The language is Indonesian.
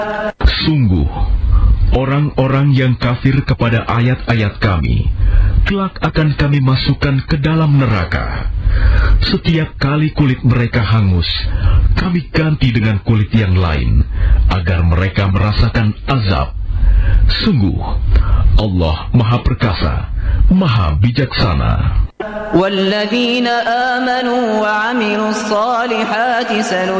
Sungguh, orang-orang yang kafir kepada ayat-ayat kami, kelak akan kami masukkan ke dalam neraka. Setiap kali kulit mereka hangus, kami ganti dengan kulit yang lain, agar mereka merasakan azab. Sungguh, Allah Maha Perkasa, Maha Bijaksana. وَالَّذِينَ آمَنُوا وَعَمِلُوا الصَّالِحَاتِ